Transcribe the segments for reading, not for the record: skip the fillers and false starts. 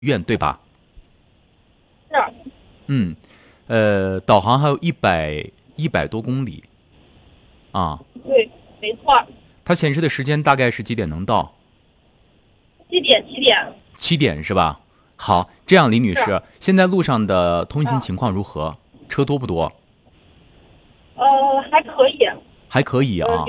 院对吧？ 是。 嗯，导航还有一百多公里啊。 对，没错。 它显示的时间大概是几点能到？ 7点。 7点是吧？好，这样李女是。 士，现在路上的通行啊。 情况如何？车多不多？ 还可以。 还可以啊。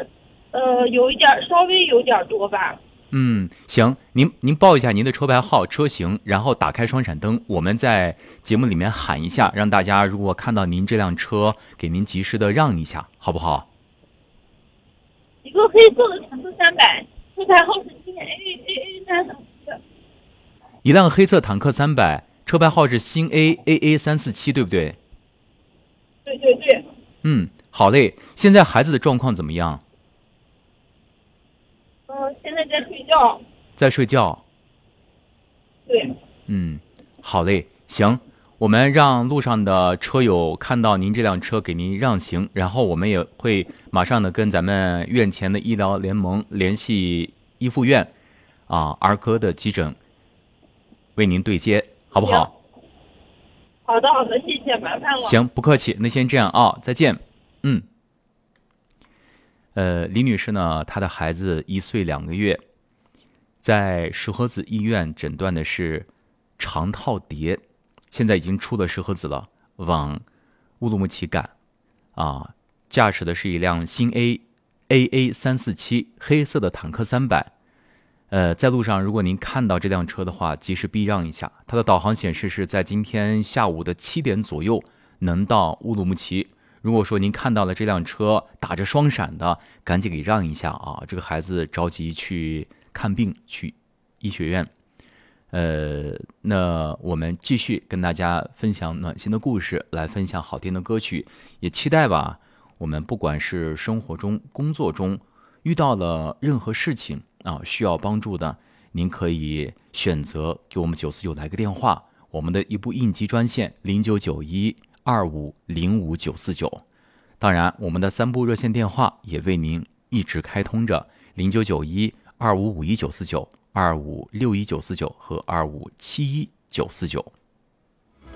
稍微有点多吧。 行，您报一下您的车牌号、车型，然后打开双闪灯，我们在节目里面喊一下，让大家如果看到您这辆车，给您及时的让一下，好不好？ 一个黑色的坦克300，车牌号是新 AA347。 一辆黑色坦克300，车牌号是新 AA347，对不对？ 对对对。 好嘞。现在孩子的状况怎么样？ 现在在睡觉。 在睡觉。 对。 好嘞，行，我们让路上的车友看到您这辆车，给您让行，然后我们也会马上的跟咱们院前的医疗联盟联系医护院儿科的急诊，为您对接，好不好？ 好的好的，谢谢，麻烦了。 行，不客气，那先这样啊，再见。李女士呢，她的孩子1岁2个月，在石河子医院诊断的是肠套叠，现在已经出了石河子了，往乌鲁木齐赶驾驶的是一辆新 AA347 黑色的坦克300。在路上，如果您看到这辆车的话，及时避让一下。它的导航显示是在今天下午的7点左右能到乌鲁木齐。如果说您看到了这辆车打着双闪的，赶紧给让一下啊！这个孩子着急去看病，去医学院。那我们继续跟大家分享暖心的故事，来分享好听的歌曲，也期待吧。我们不管是生活中、工作中遇到了任何事情需要帮助的，您可以选择给我们949来个电话，我们的一部应急专线0991250599。当然，我们的3部热线电话也为您一直开通着，0991255199、256199和2571949。